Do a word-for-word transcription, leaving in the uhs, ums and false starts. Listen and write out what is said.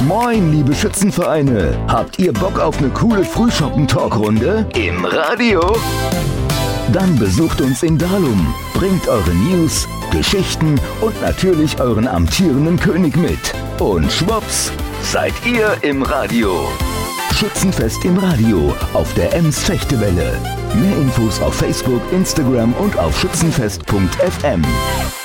Moin, liebe Schützenvereine. Habt ihr Bock auf eine coole Frühschoppen-Talkrunde? Im Radio? Dann besucht uns in Dalum, bringt eure News, Geschichten und natürlich euren amtierenden König mit. Und schwupps, seid ihr im Radio. Schützenfest im Radio auf der Ems Fechtewelle. Mehr Infos auf Facebook, Instagram und auf schützenfest punkt f m.